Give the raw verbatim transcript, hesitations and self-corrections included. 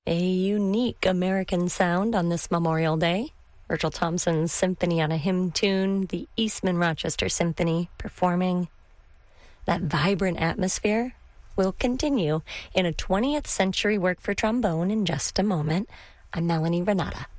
A unique American sound on this Memorial Day. Virgil Thompson's Symphony on a Hymn Tune, the Eastman Rochester Symphony performing. That vibrant atmosphere will continue in a twentieth century work for trombone in just a moment. I'm Melanie Renata.